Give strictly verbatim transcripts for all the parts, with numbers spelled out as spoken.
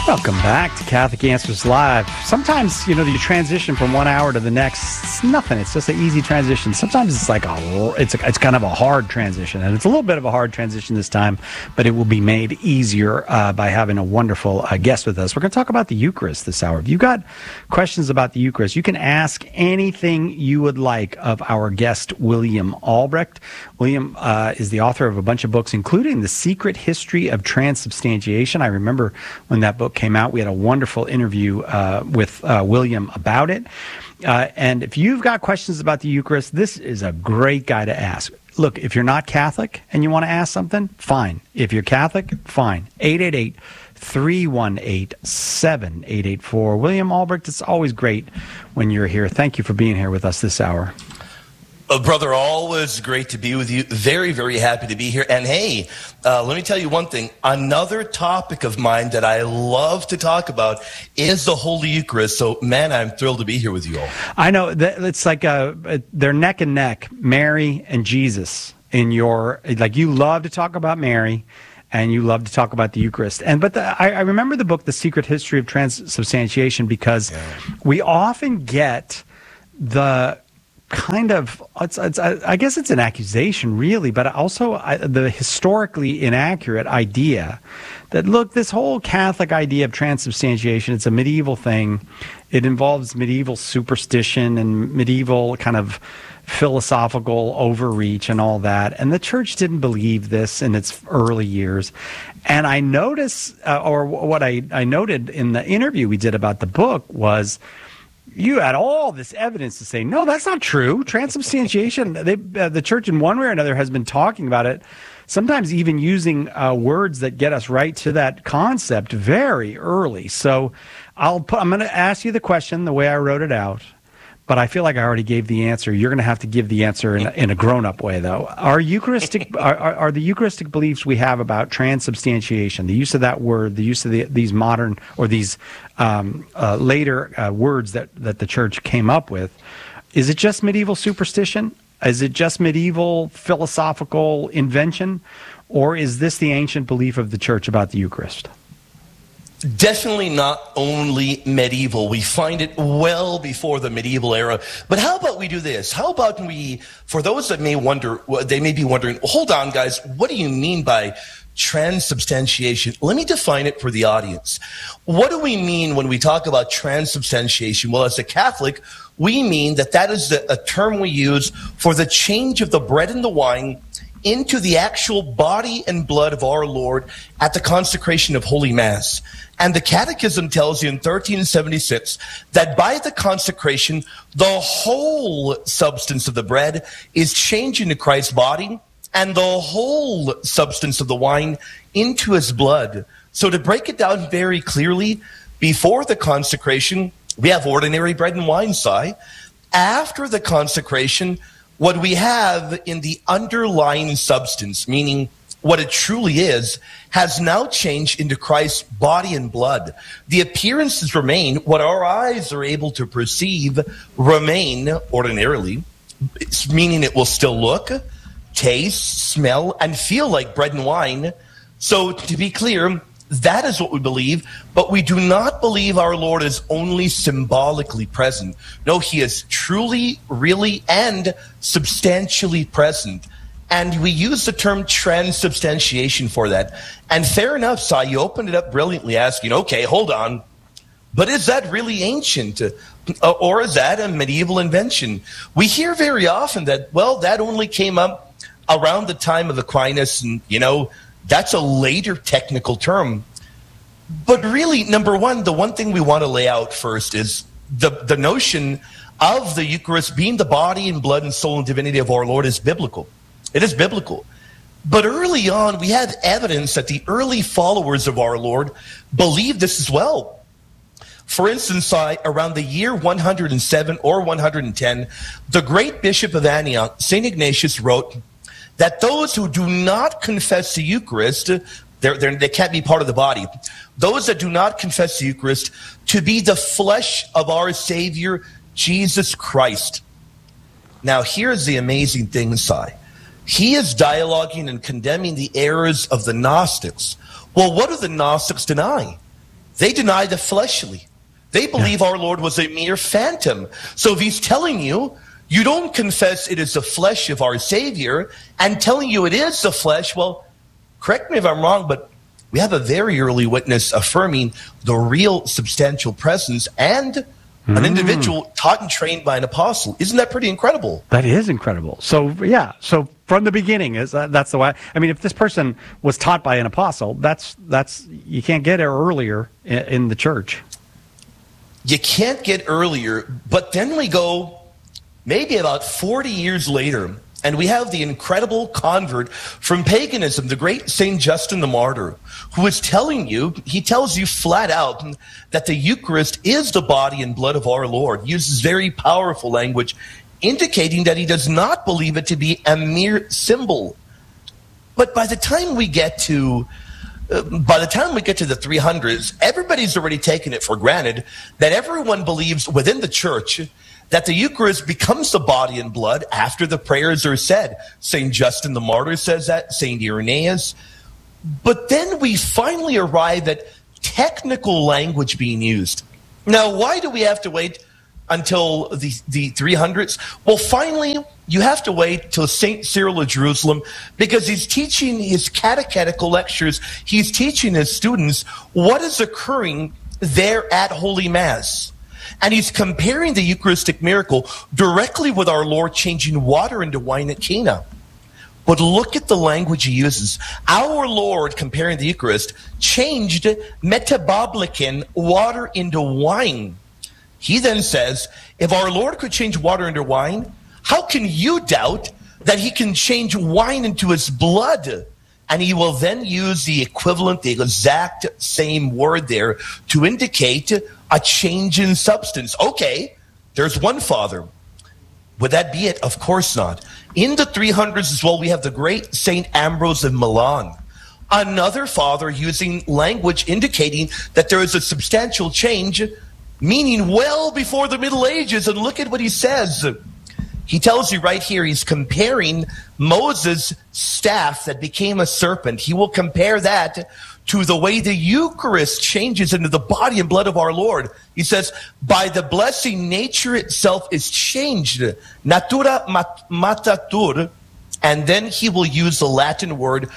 Welcome back to Catholic Answers Live. Sometimes, you know, you transition from one hour to the next. It's nothing. It's just an easy transition. Sometimes it's like a, it's a, it's kind of a hard transition, and it's a little bit of a hard transition this time, but it will be made easier uh, by having a wonderful uh, guest with us. We're going to talk about the Eucharist this hour. If you've got questions about the Eucharist, you can ask anything you would like of our guest, William Albrecht. William uh, is the author of a bunch of books, including The Secret History of Transubstantiation. I remember when that book came out, we had a wonderful interview uh, with uh, William about it. Uh, and if you've got questions about the Eucharist, this is a great guy to ask. Look, if you're not Catholic and you want to ask something, fine. If you're Catholic, fine. eight eight eight, three one eight, seven eight eight four. William Albrecht, it's always great when you're here. Thank you for being here with us this hour. Uh, brother, always great to be with you. Very, very happy to be here. And hey, uh, let me tell you one thing. Another topic of mine that I love to talk about is the Holy Eucharist. So, man, I'm thrilled to be here with you all. I know that it's like uh, they're neck and neck, Mary and Jesus. In your like, you love to talk about Mary, and you love to talk about the Eucharist. And but the, I, I remember the book, The Secret History of Transubstantiation, because yeah. we often get the kind of, it's, it's, I guess it's an accusation, really, but also I, the historically inaccurate idea that, look, this whole Catholic idea of transubstantiation, it's a medieval thing. It involves medieval superstition and medieval kind of philosophical overreach and all that. And the church didn't believe this in its early years. And I notice, uh, or what I, I noted in the interview we did about the book was, you had all this evidence to say, no, that's not true. Transubstantiation, they, uh, the church in one way or another has been talking about it, sometimes even using uh, words that get us right to that concept very early. So I'll put, I'm going to ask you the question the way I wrote it out, but I feel like I already gave the answer. You're going to have to give the answer in a, in a grown-up way, though. Are Eucharistic are, are, are the Eucharistic beliefs we have about transubstantiation, the use of that word, the use of the, these modern or these um, uh, later uh, words that, that the church came up with, is it just medieval superstition? Is it just medieval philosophical invention? Or is this the ancient belief of the church about the Eucharist? Definitely not only medieval. We find it well before the medieval era. But how about we do this? How about we, for those that may wonder, they may be wondering, hold on, guys, what do you mean by transubstantiation? Let me define it for the audience. What do we mean when we talk about transubstantiation? Well, as a Catholic, we mean that that is the, a term we use for the change of the bread and the wine into the actual body and blood of our Lord at the consecration of Holy Mass. And the Catechism tells you in thirteen seventy-six that by the consecration, the whole substance of the bread is changed into Christ's body and the whole substance of the wine into his blood. So to break it down very clearly, before the consecration, we have ordinary bread and wine, Si. After the consecration, what we have in the underlying substance, meaning what it truly is, has now changed into Christ's body and blood. The appearances remain. What our eyes are able to perceive remain ordinarily, meaning it will still look, taste, smell, and feel like bread and wine. So to be clear, that is what we believe, but we do not believe our Lord is only symbolically present. No, he is truly, really, and substantially present. And we use the term transubstantiation for that. And fair enough, Si, you opened it up brilliantly asking, okay, hold on, but is that really ancient? Uh, or is that a medieval invention? We hear very often that, well, that only came up around the time of Aquinas, and, you know, that's a later technical term. But really, number one, the one thing we want to lay out first is the, the notion of the Eucharist being the body and blood and soul and divinity of our Lord is biblical. It is biblical. But early on, we have evidence that the early followers of our Lord believed this as well. For instance, around the year one hundred seven or one hundred ten, the great bishop of Antioch, Saint Ignatius, wrote that those who do not confess the Eucharist, they're, they're, they can't be part of the body. Those that do not confess the Eucharist to be the flesh of our Savior, Jesus Christ. Now, here's the amazing thing, Si. He is dialoguing and condemning the errors of the Gnostics. Well, what do the Gnostics deny? They deny the fleshly. They believe yeah. our Lord was a mere phantom. So if he's telling you, you don't confess it is the flesh of our Savior, and telling you it is the flesh, well, correct me if I'm wrong, but we have a very early witness affirming the real substantial presence and mm. an individual taught and trained by an apostle. Isn't that pretty incredible? That is incredible. So, yeah, so from the beginning, is uh, that's the way. I mean, if this person was taught by an apostle, that's, that's you can't get it earlier in, in the church. You can't get earlier, but then we go maybe about forty years later, and we have the incredible convert from paganism, the great Saint Justin the Martyr, who is telling you, he tells you flat out that the Eucharist is the body and blood of our Lord. He uses very powerful language, indicating that he does not believe it to be a mere symbol. But by the time we get to uh, by the time we get to the three hundreds, everybody's already taken it for granted that everyone believes within the church that the Eucharist becomes the body and blood after the prayers are said. Saint Justin the Martyr says that, Saint Irenaeus. But then we finally arrive at technical language being used. Now, why do we have to wait until the, the three hundreds? Well, finally, you have to wait till Saint Cyril of Jerusalem, because he's teaching his catechetical lectures. He's teaching his students what is occurring there at Holy Mass. And he's comparing the Eucharistic miracle directly with our Lord changing water into wine at Cana. But look at the language he uses. Our Lord, comparing the Eucharist, changed metaboblicin, water into wine. He then says, if our Lord could change water into wine, how can you doubt that he can change wine into his blood? And he will then use the equivalent, the exact same word there to indicate a change in substance. Okay, there's one Father. Would that be it? Of course not. In the three hundreds as well, we have the great Saint Ambrose of Milan. Another Father using language indicating that there is a substantial change, meaning well before the Middle Ages. And look at what he says. He tells you right here, he's comparing Moses' staff that became a serpent. He will compare that to the way the Eucharist changes into the body and blood of our Lord. He says, by the blessing, nature itself is changed. Natura matatur. And then he will use the Latin word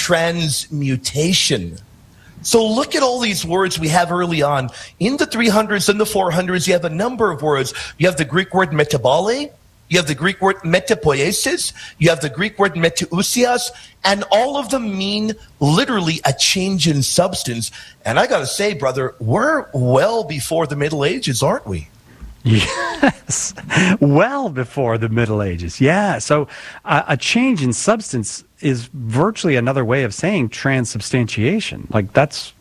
transmutation. So look at all these words we have early on. In the three hundreds and the four hundreds, you have a number of words. You have the Greek word metabole. You have the Greek word metapoiesis, you have the Greek word metausias, and all of them mean literally a change in substance. And I got to say, brother, we're well before the Middle Ages, aren't we? Yes, well before the Middle Ages. Yeah, so uh, a change in substance is virtually another way of saying transubstantiation. Like that's,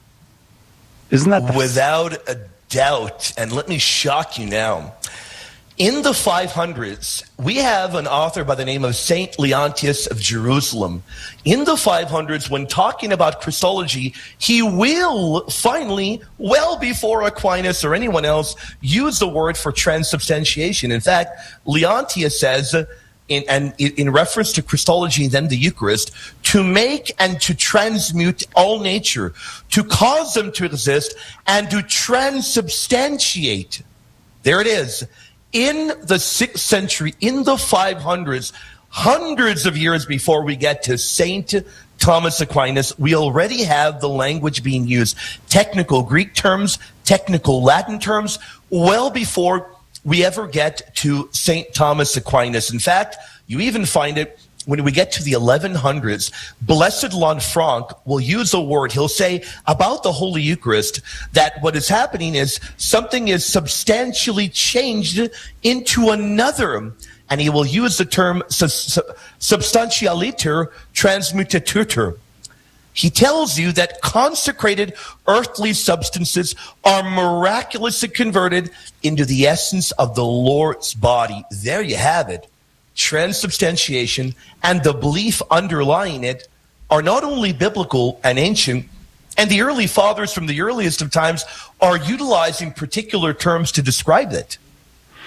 isn't that the without a doubt? And let me shock you now. In the five hundreds, we have an author by the name of Saint Leontius of Jerusalem. In the five hundreds, when talking about Christology, he will finally, well before Aquinas or anyone else, use the word for transubstantiation. In fact, Leontius says, in, and in reference to Christology and then the Eucharist, to make and to transmute all nature, to cause them to exist, and to transubstantiate. There it is. In the sixth century, in the five hundreds, hundreds of years before we get to Saint Thomas Aquinas, we already have the language being used. Technical Greek terms, technical Latin terms, well before we ever get to Saint Thomas Aquinas. In fact, you even find it when we get to the eleven hundreds. Blessed Lanfranc will use a word. He'll say about the Holy Eucharist that what is happening is something is substantially changed into another. And he will use the term substantialiter transmutatur. He tells you that consecrated earthly substances are miraculously converted into the essence of the Lord's body. There you have it. Transubstantiation and the belief underlying it are not only biblical and ancient, and the early fathers from the earliest of times are utilizing particular terms to describe it.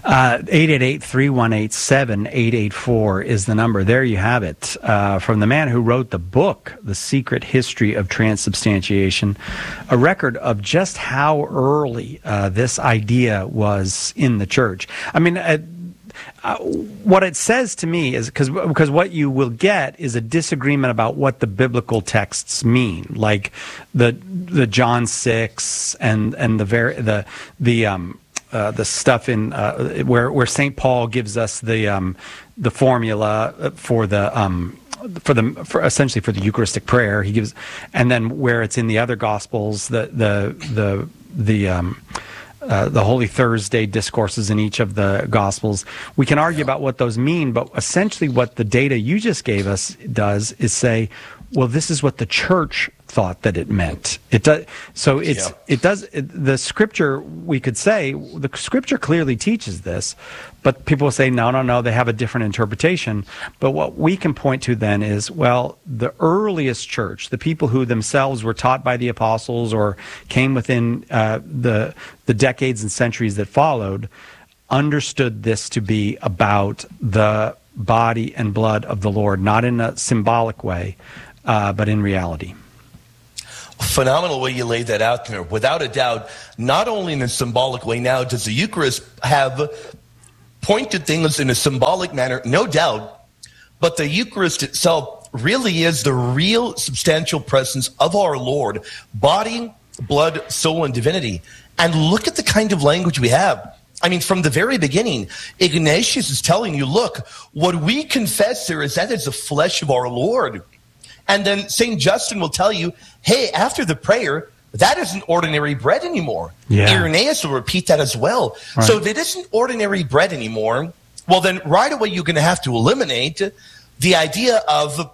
Uh, eight eight eight, three one eight, seven eight eight four is the number. There you have it. Uh, from the man who wrote the book, The Secret History of Transubstantiation, a record of just how early uh, this idea was in the church. I mean, uh, uh, what it says to me is, because because what you will get is a disagreement about what the biblical texts mean, like the the John six and and the very the the um. Uh, the stuff in uh, where where Saint Paul gives us the um, the formula for the um, for the for essentially for the Eucharistic prayer. He gives, and then where it's in the other Gospels, the the the the um, uh, the Holy Thursday discourses in each of the Gospels. We can argue about what those mean, but essentially what the data you just gave us does is say, well, this is what the church thought that it meant. It does. So it's yeah. it does. It, the scripture, we could say, the scripture clearly teaches this, but people will say, no, no, no, they have a different interpretation. But what we can point to then is, well, the earliest church, the people who themselves were taught by the apostles or came within uh, the the decades and centuries that followed, understood this to be about the body and blood of the Lord, not in a symbolic way, uh, but in reality. Phenomenal way you laid that out there. Without a doubt, not only in a symbolic way now does the Eucharist have pointed things in a symbolic manner, no doubt, but the Eucharist itself really is the real substantial presence of our Lord, body, blood, soul, and divinity. And look at the kind of language we have. I mean, from the very beginning, Ignatius is telling you, look, what we confess there is that is the flesh of our Lord. And then Saint Justin will tell you, hey, after the prayer, that isn't ordinary bread anymore. Yeah. Irenaeus will repeat that as well. Right. So if it isn't ordinary bread anymore, well, then right away you're going to have to eliminate the idea of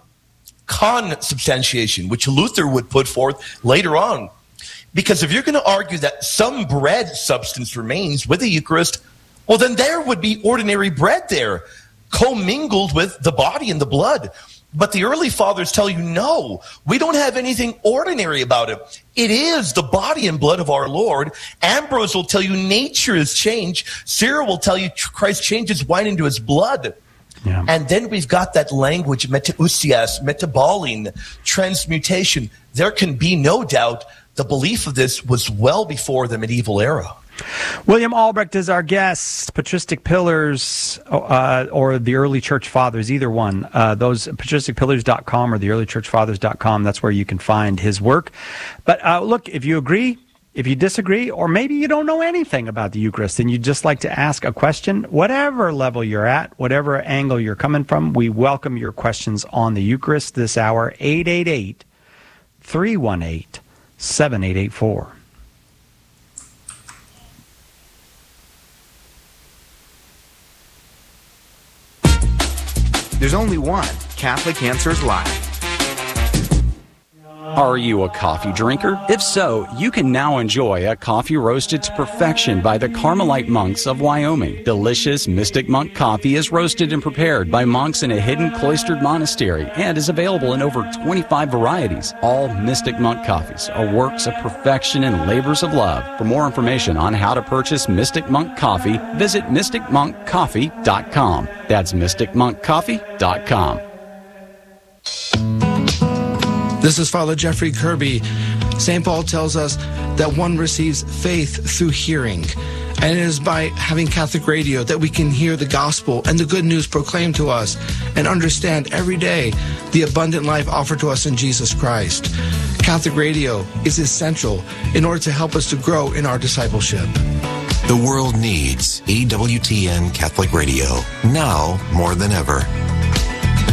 consubstantiation, which Luther would put forth later on. Because if you're going to argue that some bread substance remains with the Eucharist, well, then there would be ordinary bread there, commingled with the body and the blood. But the early fathers tell you, no, we don't have anything ordinary about it. It is the body and blood of our Lord. Ambrose will tell you nature is changed. Cyril will tell you Christ changes wine into his blood. Yeah. And then we've got that language, metausias, metaboline, transmutation. There can be no doubt the belief of this was well before the medieval era. William Albrecht is our guest. Patristic Pillars uh, or the Early Church Fathers, either one. Uh, those patristic pillars dot com or the early church fathers dot com, that's where you can find his work. But uh, look, if you agree, if you disagree, or maybe you don't know anything about the Eucharist and you'd just like to ask a question, whatever level you're at, whatever angle you're coming from, we welcome your questions on the Eucharist this hour. eight eight eight, three one eight, seven eight eight four. There's only one Catholic Answers Live. Are you a coffee drinker? If so, you can now enjoy a coffee roasted to perfection by the Carmelite monks of Wyoming. Delicious Mystic Monk coffee is roasted and prepared by monks in a hidden cloistered monastery and is available in over twenty-five varieties. All Mystic Monk coffees are works of perfection and labors of love. For more information on how to purchase Mystic Monk coffee, visit mystic monk coffee dot com. That's mystic monk coffee dot com. This is Father Jeffrey Kirby. Saint Paul tells us that one receives faith through hearing. And it is by having Catholic radio that we can hear the gospel and the good news proclaimed to us and understand every day the abundant life offered to us in Jesus Christ. Catholic radio is essential in order to help us to grow in our discipleship. The world needs E W T N Catholic Radio now more than ever.